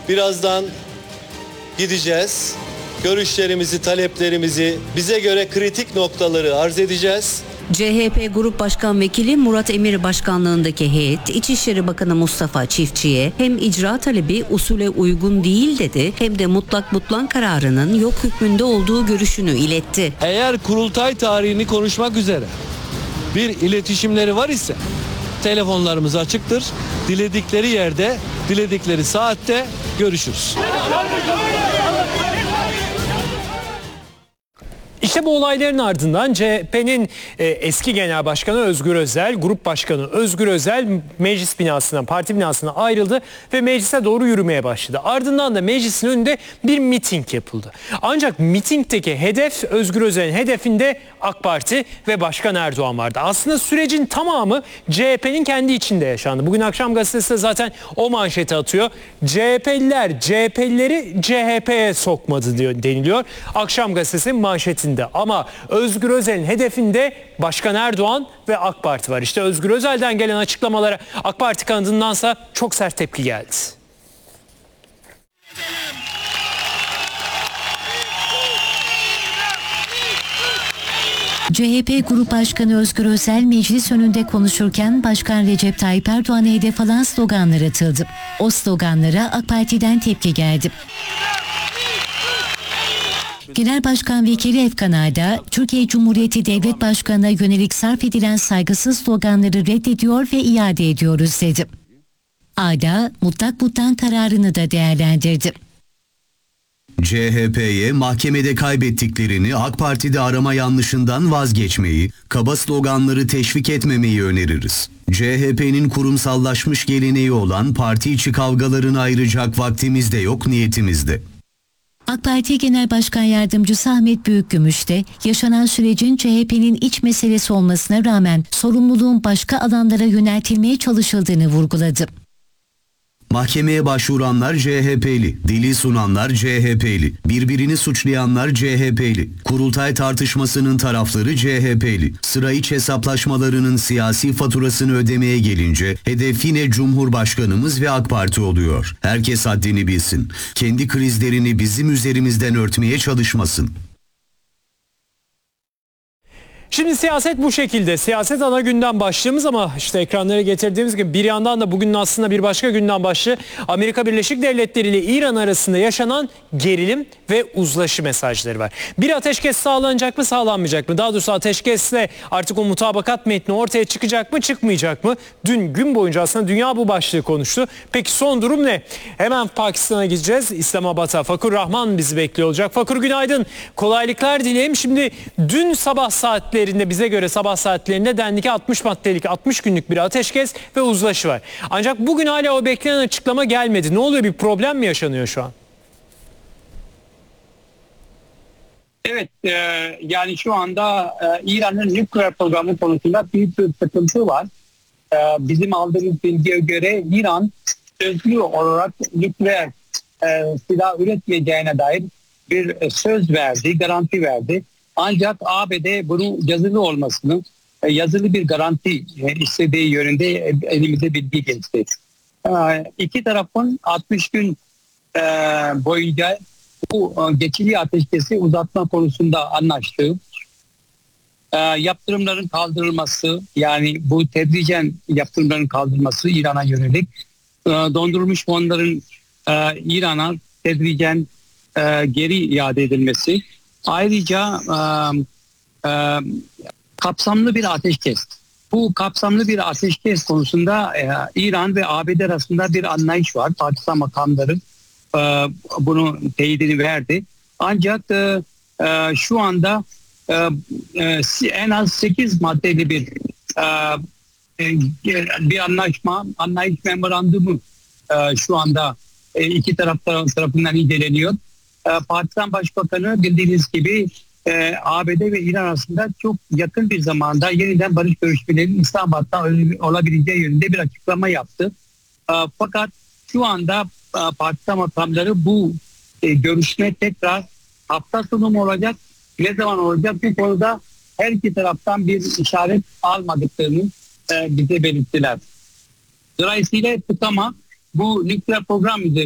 Birazdan gideceğiz. Görüşlerimizi, taleplerimizi, bize göre kritik noktaları arz edeceğiz. CHP Grup Başkan Vekili Murat Emir başkanlığındaki heyet, İçişleri Bakanı Mustafa Çiftçi'ye hem icra talebi usule uygun değil dedi, hem de mutlak butlan kararının yok hükmünde olduğu görüşünü iletti. Eğer kurultay tarihini konuşmak üzere bir iletişimleri var ise telefonlarımız açıktır. Diledikleri yerde, diledikleri saatte görüşürüz. İşte bu olayların ardından CHP'nin eski genel başkanı Özgür Özel, grup başkanı Özgür Özel meclis binasından, parti binasından ayrıldı ve meclise doğru yürümeye başladı. Ardından da meclisin önünde bir miting yapıldı. Ancak mitingdeki hedef, Özgür Özel'in hedefinde AK Parti ve Başkan Erdoğan vardı. Aslında sürecin tamamı CHP'nin kendi içinde yaşandı. Bugün akşam gazetesi de zaten o manşeti atıyor. CHP'lileri CHP'ye sokmadı diyor, deniliyor. Akşam gazetesinin manşetinde. Ama Özgür Özel'in hedefinde Başkan Erdoğan ve AK Parti var. İşte Özgür Özel'den gelen açıklamalara AK Parti kanadındansa çok sert tepki geldi. CHP Grup Başkanı Özgür Özel meclis önünde konuşurken Başkan Recep Tayyip Erdoğan'a hedef alan sloganlar atıldı. O sloganlara AK Parti'den tepki geldi. Genel Başkan Vekili Efkan Ağda, Türkiye Cumhuriyeti Devlet Başkanı'na yönelik sarf edilen saygısız sloganları reddediyor ve iade ediyoruz dedi. Ağda, mutlak butlan kararını da değerlendirdi. CHP'ye mahkemede kaybettiklerini AK Parti'de arama yanlışından vazgeçmeyi, kaba sloganları teşvik etmemeyi öneririz. CHP'nin kurumsallaşmış geleneği olan parti içi kavgalarını ayıracak vaktimiz de yok, niyetimiz de. AK Parti Genel Başkan Yardımcısı Ahmet Büyükgümüş de yaşanan sürecin CHP'nin iç meselesi olmasına rağmen sorumluluğun başka alanlara yöneltilmeye çalışıldığını vurguladı. Mahkemeye başvuranlar CHP'li, dili sunanlar CHP'li, birbirini suçlayanlar CHP'li, kurultay tartışmasının tarafları CHP'li, sıra iç hesaplaşmalarının siyasi faturasını ödemeye gelince hedef yine Cumhurbaşkanımız ve AK Parti oluyor. Herkes haddini bilsin, kendi krizlerini bizim üzerimizden örtmeye çalışmasın. Şimdi siyaset bu şekilde. Siyaset ana gündem başlığımız ama işte ekranlara getirdiğimiz gibi bir yandan da bugün aslında bir başka gündem başlığı Amerika Birleşik Devletleri ile İran arasında yaşanan gerilim ve uzlaşı mesajları var. Bir ateşkes sağlanacak mı, sağlanmayacak mı? Daha doğrusu ateşkesle artık o mutabakat metni ortaya çıkacak mı, çıkmayacak mı? Dün gün boyunca aslında dünya bu başlığı konuştu. Peki son durum ne? Hemen Pakistan'a gideceğiz. İslamabad'a Fakur Rahman bizi bekliyor olacak. Fakur günaydın. Kolaylıklar dileyim. Şimdi dün sabah saatlerinde, bize göre sabah saatlerinde dendi ki 60 maddelik 60 günlük bir ateşkes ve uzlaşı var. Ancak bugün hala o beklenen açıklama gelmedi. Ne oluyor, bir problem mi yaşanıyor şu an? Evet, yani şu anda İran'ın nükleer programı konusunda büyük bir sıkıntı var. Bizim aldığımız bilgiye göre İran sözlü olarak nükleer silah üretmeyeceğine dair bir söz verdi, garanti verdi. Ancak ABD bunun yazılı olmasını, yazılı bir garanti istediği yönünde elimize bilgi geçti. İki tarafın 60 gün boyunca bu geçici ateşkesi uzatma konusunda anlaştı. Yaptırımların kaldırılması, yani bu tedricen yaptırımların kaldırılması İran'a yönelik, dondurulmuş fonların İran'a tedricen geri iade edilmesi. Ayrıca kapsamlı bir ateşkes. Bu kapsamlı bir ateşkes konusunda İran ve ABD arasında bir anlayış var. Pakistan makamları bunun teyidini verdi. Ancak şu anda en az 8 maddeli bir anlayış memorandumu şu anda iki taraf tarafından inceleniyor. Pakistan Başbakanı bildiğiniz gibi ABD ve İran arasında çok yakın bir zamanda yeniden barış görüşmelerinin İslamabad'da olabileceği yönünde bir açıklama yaptı. Fakat şu anda Pakistan makamları bu görüşme tekrar hafta sonu mu olacak, ne zaman olacak, bu konuda her iki taraftan bir işaret almadıklarını bize belirttiler. Dolayısıyla tıkama bu nükleer program üzerinde